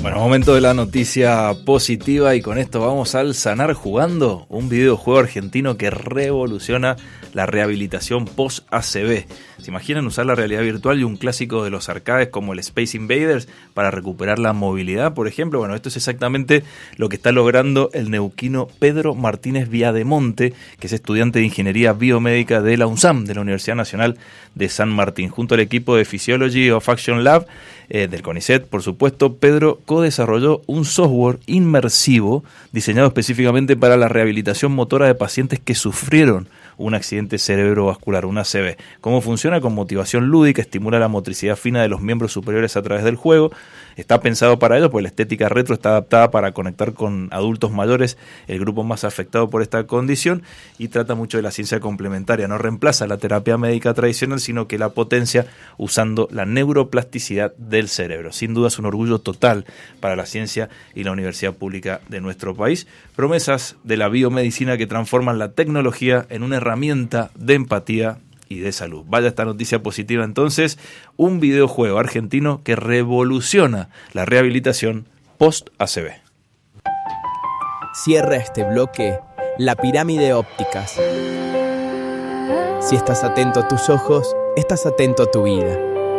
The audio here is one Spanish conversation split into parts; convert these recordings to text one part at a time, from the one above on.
Bueno, momento de la noticia positiva y con esto vamos al Sanar Jugando, un videojuego argentino que revoluciona la rehabilitación post-ACV. ¿Se imaginan usar la realidad virtual y un clásico de los arcades como el Space Invaders para recuperar la movilidad, por ejemplo? Bueno, esto es exactamente lo que está logrando el neuquino Pedro Martínez Viademonte, que es estudiante de Ingeniería Biomédica de la UNSAM, de la Universidad Nacional de San Martín. Junto al equipo de Physiology of Action Lab, del CONICET, por supuesto, Pedro co-desarrolló un software inmersivo diseñado específicamente para la rehabilitación motora de pacientes que sufrieron un accidente cerebrovascular, un ACV. ¿Cómo funciona? Con motivación lúdica, estimula la motricidad fina de los miembros superiores a través del juego. Está pensado para ello, pues la estética retro está adaptada para conectar con adultos mayores, el grupo más afectado por esta condición, y trata mucho de la ciencia complementaria. No reemplaza la terapia médica tradicional, sino que la potencia usando la neuroplasticidad del cerebro. Sin duda es un orgullo total para la ciencia y la universidad pública de nuestro país. Promesas de la biomedicina que transforman la tecnología en una herramienta de empatía y de salud. Vaya esta noticia positiva entonces, un videojuego argentino que revoluciona la rehabilitación post-ACV. Cierra este bloque la pirámide ópticas. Si estás atento a tus ojos, estás atento a tu vida.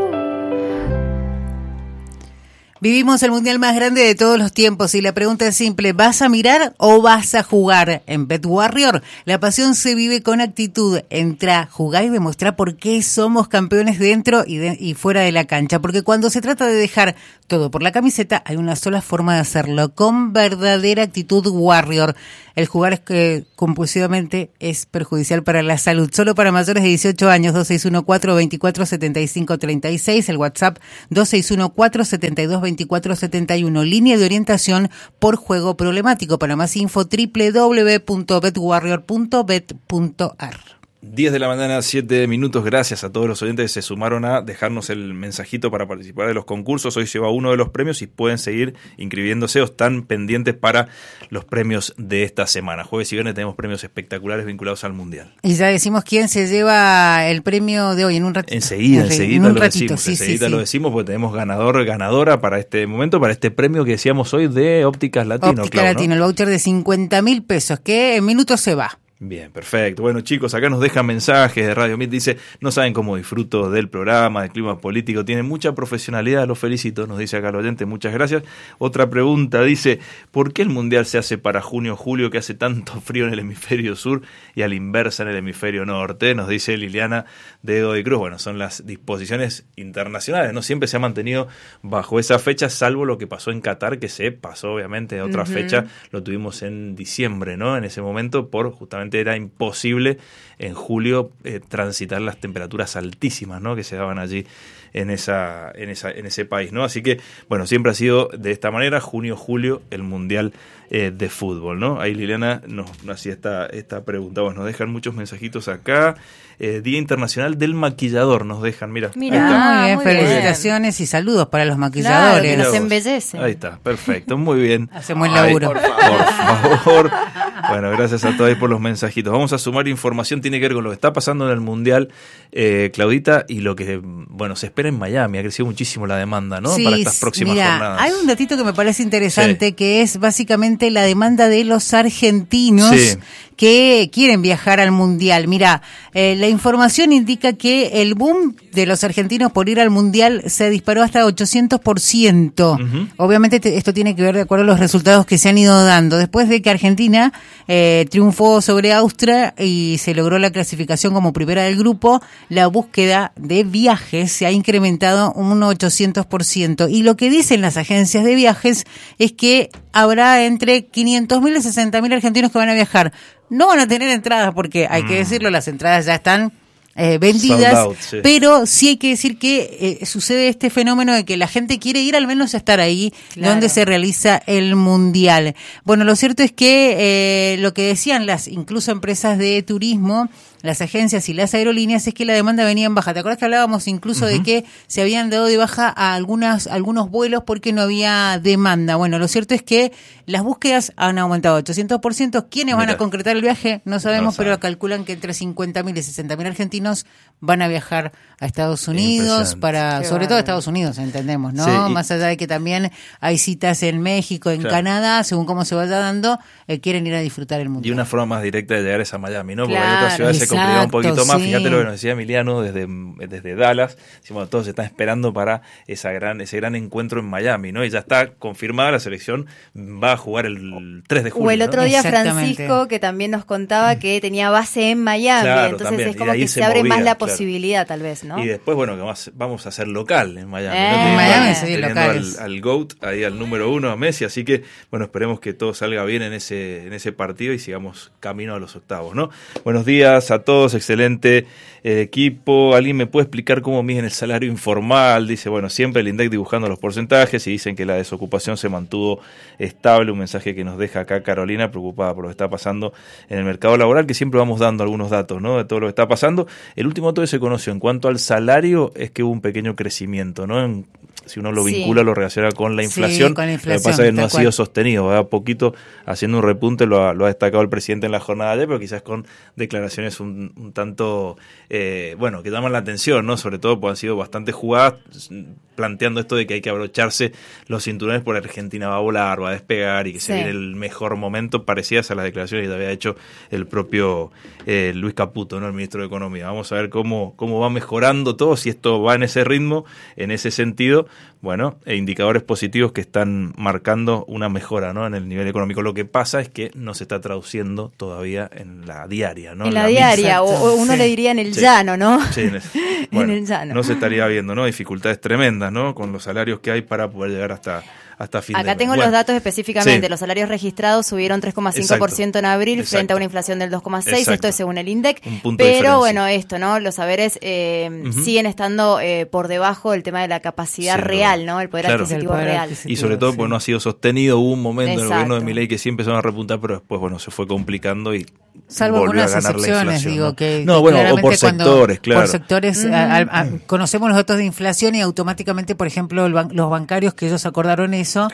Vivimos el mundial más grande de todos los tiempos y la pregunta es simple: ¿vas a mirar o vas a jugar? En BetWarrior la pasión se vive con actitud. Entra, jugá y demostrá por qué somos campeones dentro y fuera de la cancha. Porque cuando se trata de dejar todo por la camiseta, hay una sola forma de hacerlo: con verdadera actitud Warrior. El jugar compulsivamente es perjudicial para la salud. Solo para mayores de 18 años, 2614-247536, el WhatsApp 2614-722471, línea de orientación por juego problemático. Para más info, www.betwarrior.bet.ar. 10 de la mañana, 7 minutos. Gracias a todos los oyentes que se sumaron a dejarnos el mensajito para participar de los concursos. Hoy se va uno de los premios y pueden seguir inscribiéndose o están pendientes para los premios de esta semana. Jueves y viernes tenemos premios espectaculares vinculados al Mundial. Y ya decimos quién se lleva el premio de hoy en un ratito. Enseguida lo decimos porque tenemos ganadora para este momento, para este premio que decíamos hoy de Ópticas Latino. Óptica Latino, ¿no? El voucher de 50.000 pesos que en minutos se va. Bien, perfecto. Bueno, chicos, acá nos dejan mensajes de Radio Mit. Dice, no saben cómo disfruto del programa, del clima político. Tienen mucha profesionalidad, los felicito, nos dice acá el oyente. Muchas gracias. Otra pregunta, dice, ¿por qué el Mundial se hace para junio o julio, que hace tanto frío en el hemisferio sur y a la inversa en el hemisferio norte? Nos dice Liliana de Godoy Cruz. Bueno, son las disposiciones internacionales. No siempre se ha mantenido bajo esa fecha, salvo lo que pasó en Qatar, que se pasó obviamente a otra fecha. Lo tuvimos en diciembre, ¿no? En ese momento, por justamente era imposible en julio transitar las temperaturas altísimas, ¿no?, que se daban allí en ese país, ¿no? Así que, bueno, siempre ha sido de esta manera, junio, julio, el Mundial de fútbol, ¿no? Ahí Liliana nos hacía esta pregunta. Bueno, nos dejan muchos mensajitos acá. Día Internacional del Maquillador nos dejan, mira. Muy bien, felicitaciones y saludos para los maquilladores. Claro, que nos embellecen. Ahí está, perfecto, muy bien. Hacemos el laburo. Por favor. Bueno, gracias a todos por los mensajitos. Vamos a sumar información, tiene que ver con lo que está pasando en el Mundial, Claudita, y lo que, bueno, se espera en Miami. Ha crecido muchísimo la demanda, ¿no? Sí, para estas próximas jornadas. Hay un datito que me parece interesante, que es básicamente la demanda de los argentinos que quieren viajar al Mundial. Mira, la información indica que el boom de los argentinos por ir al Mundial se disparó hasta 800%. Uh-huh. Obviamente esto tiene que ver de acuerdo a los resultados que se han ido dando. Después de que Argentina triunfó sobre Austria y se logró la clasificación como primera del grupo, la búsqueda de viajes se ha incrementado un 800%. Y lo que dicen las agencias de viajes es que habrá entre 500.000 y 60.000 argentinos que van a viajar. No van a tener entradas porque, hay que decirlo, las entradas ya están vendidas, out, pero sí hay que decir que sucede este fenómeno de que la gente quiere ir al menos a estar ahí, claro, donde se realiza el Mundial. Bueno, lo cierto es que lo que decían las incluso empresas de turismo las agencias y las aerolíneas es que la demanda venía en baja. ¿Te acuerdas que hablábamos incluso de que se habían dado de baja a algunos vuelos porque no había demanda? Bueno, lo cierto es que las búsquedas han aumentado 800%. ¿Quiénes van a concretar el viaje? No sabemos, pero calculan que entre 50.000 y 60.000 argentinos van a viajar a Estados Unidos, sobre todo a Estados Unidos, entendemos, ¿no? Sí, más allá de que también hay citas en México, en Canadá, según cómo se vaya dando, quieren ir a disfrutar el mundial. Y una forma más directa de llegar es a Miami, ¿no? Porque hay otras ciudades se complica un poquito más. Fíjate lo que nos decía Emiliano desde Dallas. Decimos, todos están esperando para ese gran encuentro en Miami, ¿no? Y ya está confirmada la selección, va a jugar el 3 de julio. O el otro día Francisco, que también nos contaba que tenía base en Miami, entonces también. Es como que se abre más la posibilidad, tal vez, ¿no? Y después, bueno, que vamos a ser local en Miami. En Miami sería local. Al GOAT, ahí al número 1, a Messi, así que, bueno, esperemos que todo salga bien en ese partido y sigamos camino a los octavos, ¿no? Buenos días a todos, excelente equipo. ¿Alguien me puede explicar cómo miden el salario informal? Dice, bueno, siempre el INDEC dibujando los porcentajes y dicen que la desocupación se mantuvo estable, un mensaje que nos deja acá Carolina, preocupada por lo que está pasando en el mercado laboral, que siempre vamos dando algunos datos, ¿no? De todo lo que está pasando. El último dato que se conoció en cuanto al salario es que hubo un pequeño crecimiento, ¿no? Si uno lo vincula, lo relaciona con la inflación, con la inflación, lo que pasa es que no ha sido sostenido, va a poquito haciendo un repunte, lo ha destacado el presidente en la jornada de ayer, pero quizás con declaraciones un tanto, bueno, que llaman la atención, ¿no? Sobre todo porque han sido bastante jugadas, planteando esto de que hay que abrocharse los cinturones porque Argentina va a volar, va a despegar y que se viene el mejor momento, parecidas a las declaraciones que había hecho el propio Luis Caputo, ¿no? El ministro de Economía. Vamos a ver cómo va mejorando todo, si esto va en ese ritmo, en ese sentido. Bueno, indicadores positivos que están marcando una mejora, ¿no? En el nivel económico. Lo que pasa es que no se está traduciendo todavía en la diaria, ¿no? En la diaria, o uno le diría en el llano, ¿no? Sí, bueno, en el llano. No se estaría viendo, ¿no? Dificultades tremendas, ¿no? Con los salarios que hay para poder llegar hasta fin de mes. Acá tengo los datos específicamente. Los salarios registrados subieron 3,5% en abril frente a una inflación del 2,6%. Esto es según el INDEC. Pero bueno, esto, ¿no? Los saberes siguen estando por debajo del tema de la capacidad real, ¿no? El poder adquisitivo real. Y sobre todo porque no ha sido sostenido. Hubo un momento en el gobierno de Milei que sí empezaron a repuntar, pero después, bueno, se fue complicando y salvo volvió algunas a ganar excepciones, la inflación, digo, ¿no? que No, o por sectores, claro. Por sectores, conocemos los datos de inflación y automáticamente, por ejemplo, los bancarios que ellos acordaron eso,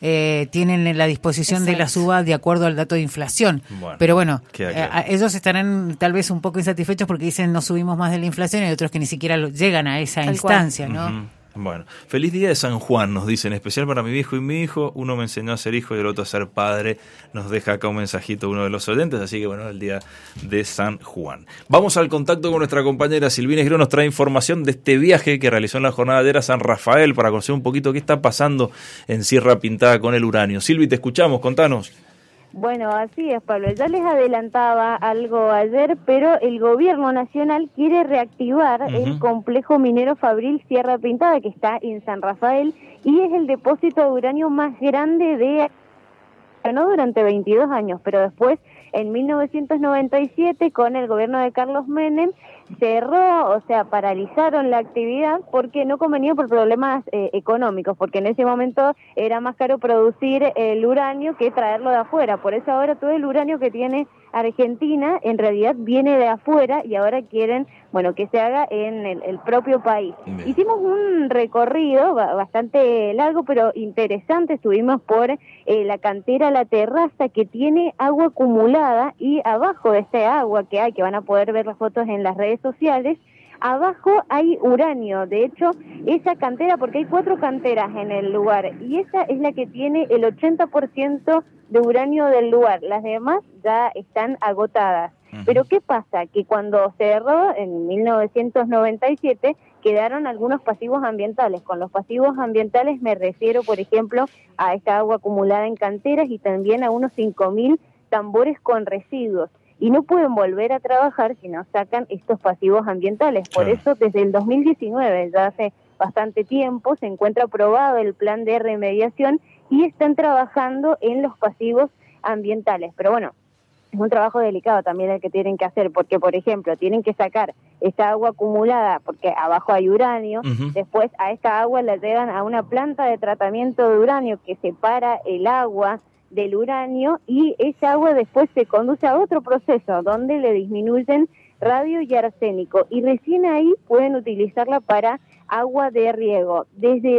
tienen la disposición de la suba de acuerdo al dato de inflación. Bueno, pero bueno, ellos estarán tal vez un poco insatisfechos porque dicen no subimos más de la inflación y hay otros que ni siquiera llegan a esa instancia, ¿no? Bueno, feliz día de San Juan, nos dicen, especial para mi viejo y mi hijo. Uno me enseñó a ser hijo y el otro a ser padre. Nos deja acá un mensajito uno de los oyentes, así que bueno, el día de San Juan. Vamos al contacto con nuestra compañera Silvina Esgró, nos trae información de este viaje que realizó en la jornada de ayer a San Rafael para conocer un poquito qué está pasando en Sierra Pintada con el uranio. Silvi, te escuchamos, contanos. Bueno, así es, Pablo. Ya les adelantaba algo ayer, pero el gobierno nacional quiere reactivar el complejo minero Fabril Sierra Pintada, que está en San Rafael, y es el depósito de uranio más grande no durante 22 años, pero después, en 1997, con el gobierno de Carlos Menem, cerró, o sea, paralizaron la actividad porque no convenía por problemas económicos, porque en ese momento era más caro producir el uranio que traerlo de afuera. Por eso ahora todo el uranio que tiene Argentina en realidad viene de afuera y ahora quieren, bueno, que se haga en el propio país. Bien. Hicimos un recorrido bastante largo pero interesante, estuvimos por la cantera La Terraza, que tiene agua acumulada, y abajo de este agua que van a poder ver las fotos en las redes sociales, abajo hay uranio. De hecho, esa cantera, porque hay 4 canteras en el lugar, y esa es la que tiene el 80% de uranio del lugar. Las demás ya están agotadas. Pero ¿qué pasa? Que cuando cerró en 1997 quedaron algunos pasivos ambientales. Con los pasivos ambientales me refiero, por ejemplo, a esta agua acumulada en canteras y también a unos 5.000 tambores con residuos. Y no pueden volver a trabajar si no sacan estos pasivos ambientales. Por eso, desde el 2019, ya hace bastante tiempo, se encuentra aprobado el plan de remediación y están trabajando en los pasivos ambientales. Pero bueno, es un trabajo delicado también el que tienen que hacer, porque, por ejemplo, tienen que sacar esa agua acumulada, porque abajo hay uranio, después a esta agua la llevan a una planta de tratamiento de uranio que separa el agua del uranio, y esa agua después se conduce a otro proceso donde le disminuyen radio y arsénico, y recién ahí pueden utilizarla para agua de riego. Desde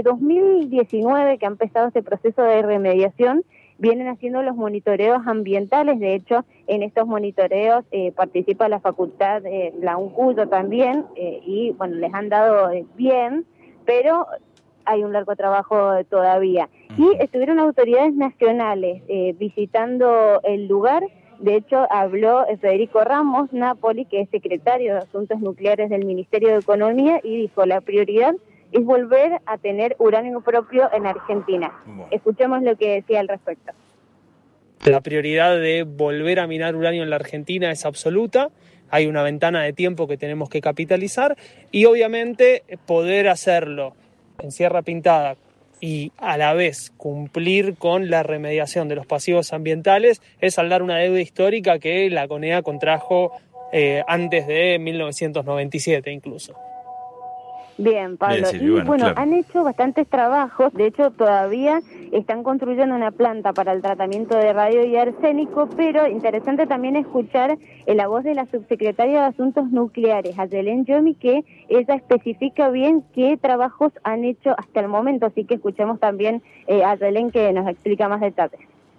2019 que ha empezado este proceso de remediación, vienen haciendo los monitoreos ambientales. De hecho, en estos monitoreos participa la facultad, la UNCUYO también, y bueno, les han dado bien, pero hay un largo trabajo todavía. Y estuvieron autoridades nacionales visitando el lugar. De hecho, habló Federico Ramos Napoli, que es secretario de Asuntos Nucleares del Ministerio de Economía, y dijo: la prioridad es volver a tener uranio propio en Argentina. Bueno. Escuchemos lo que decía al respecto. La prioridad de volver a minar uranio en la Argentina es absoluta. Hay una ventana de tiempo que tenemos que capitalizar y obviamente poder hacerlo en Sierra Pintada y a la vez cumplir con la remediación de los pasivos ambientales es saldar una deuda histórica que la CONEA contrajo antes de 1997 incluso. Bien, Pablo. Bien, sí, y bueno, claro, han hecho bastantes trabajos. De hecho, todavía están construyendo una planta para el tratamiento de radio y arsénico, pero interesante también escuchar la voz de la subsecretaria de Asuntos Nucleares, Ayelen Yomi, que ella especifica bien qué trabajos han hecho hasta el momento. Así que escuchemos también a Ayelen, que nos explica más detalles.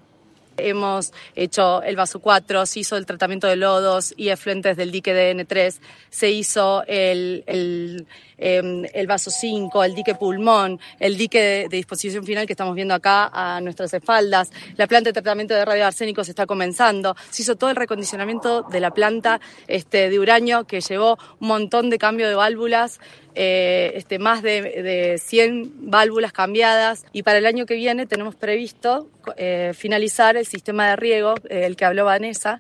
Hemos hecho el vaso 4, se hizo el tratamiento de lodos y efluentes del dique DN3, se hizo el vaso 5, el dique pulmón, el dique de disposición final que estamos viendo acá a nuestras espaldas. La planta de tratamiento de radioarsénico se está comenzando. Se hizo todo el recondicionamiento de la planta de uranio, que llevó un montón de cambio de válvulas, más de 100 válvulas cambiadas, y para el año que viene tenemos previsto finalizar el sistema de riego, el que habló Vanessa,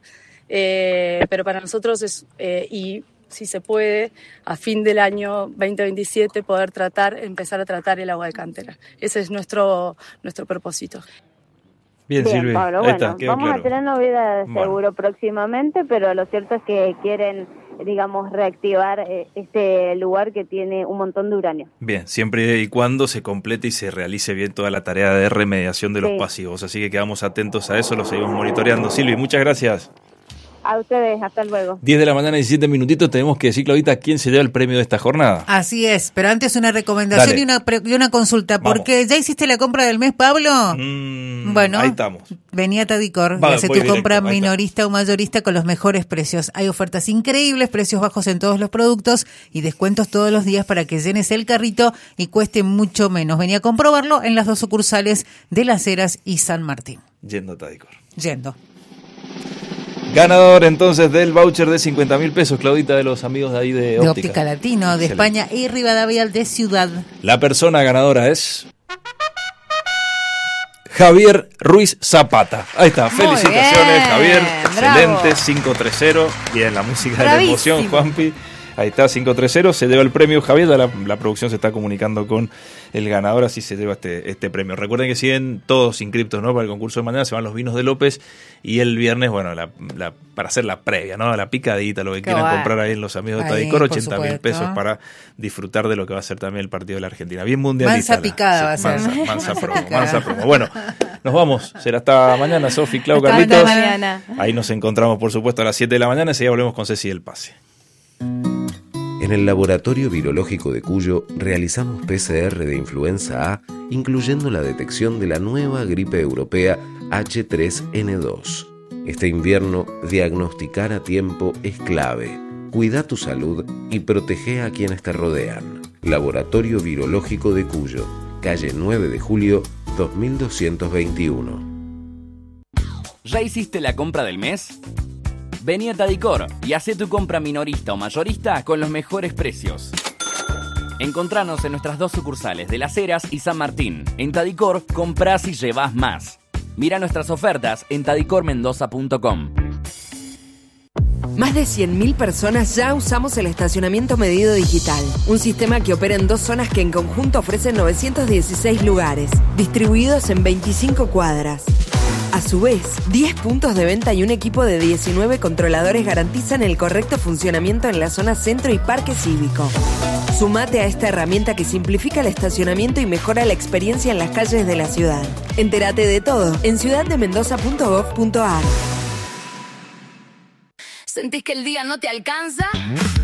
pero para nosotros es, y si se puede, a fin del año 2027 poder empezar a tratar el agua de cantera. Ese es nuestro propósito. Bien, Silvia, Pablo, bueno, vamos a tener novedades seguro próximamente, pero lo cierto es que quieren, digamos, reactivar este lugar que tiene un montón de uranio. Bien, siempre y cuando se complete y se realice bien toda la tarea de remediación de los pasivos, así que quedamos atentos a eso, lo seguimos monitoreando. Silvia, muchas gracias. A ustedes, hasta luego. 10 de la mañana, 17 minutitos, tenemos que decir, Claudita, quién se lleva el premio de esta jornada. Así es, pero antes una recomendación y una consulta. Vamos. Porque ya hiciste la compra del mes, Pablo. Bueno, ahí estamos. Vení a Tadicor y hace tu compra minorista o mayorista con los mejores precios. Hay ofertas increíbles, precios bajos en todos los productos y descuentos todos los días para que llenes el carrito y cueste mucho menos. Vení a comprobarlo en las 2 sucursales de Las Heras y San Martín. Yendo a Tadicor. Yendo. Ganador entonces del voucher de 50.000 pesos, Claudita, de los amigos de ahí de Óptica. De Óptica Latino, de España y Rivadavia de Ciudad. La persona ganadora es Javier Ruiz Zapata. Ahí está, felicitaciones, bien, Javier, excelente, 530. Bien, la música de la emoción, Juanpi. Ahí está, 530, se lleva el premio. Javier, la producción se está comunicando con el ganador, así se lleva este premio. Recuerden que siguen todos inscriptos, ¿no? Para el concurso de mañana se van los vinos de López y el viernes, bueno, para hacer la previa, ¿no? La picadita, lo que quieran comprar ahí en los amigos de Tadicor, 80.000 pesos para disfrutar de lo que va a ser también el partido de la Argentina. Bien mundialista. Mansa picada va a ser. Mansa promo. Bueno, nos vamos. Será hasta mañana, Sofi, Clau, Carlitos. Mañana. Ahí nos encontramos, por supuesto, a las 7 de la mañana y ya volvemos con Ceci del Pase. En el Laboratorio Virológico de Cuyo realizamos PCR de influenza A, incluyendo la detección de la nueva gripe europea H3N2. Este invierno, diagnosticar a tiempo es clave. Cuida tu salud y protege a quienes te rodean. Laboratorio Virológico de Cuyo, calle 9 de julio, 2221. ¿Ya hiciste la compra del mes? Vení a Tadicor y hacé tu compra minorista o mayorista con los mejores precios. Encontranos en nuestras 2 sucursales de Las Heras y San Martín. En Tadicor, comprás y llevás más. Mira nuestras ofertas en tadicormendoza.com. Más de 100.000 personas ya usamos el estacionamiento medido digital, un sistema que opera en 2 zonas que en conjunto ofrecen 916 lugares, distribuidos en 25 cuadras. A su vez, 10 puntos de venta y un equipo de 19 controladores garantizan el correcto funcionamiento en la zona centro y parque cívico. Sumate a esta herramienta que simplifica el estacionamiento y mejora la experiencia en las calles de la ciudad. Entérate de todo en ciudaddemendoza.gov.ar. sentís que el día no te alcanza.